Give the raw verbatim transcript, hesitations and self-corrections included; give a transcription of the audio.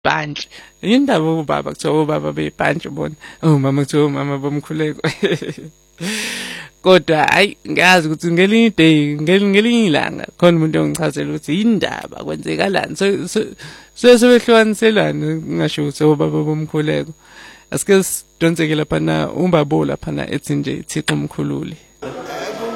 Bantshi indaba ubaba kuthiwa ubaba bebhantshi bona umama kuthiwa umama bomkhuleko kodwa hayi ngazi ukuthi ngelinye day ngelinye ilanga khona umuntu ongichazela ukuthi indaba kwenzekalani so sebehlukaniselana ngisho ukuthi ubaba bomkhuleko asike sidonseke lapha na umbabo lapha na ethi nje Thixo umkhululi.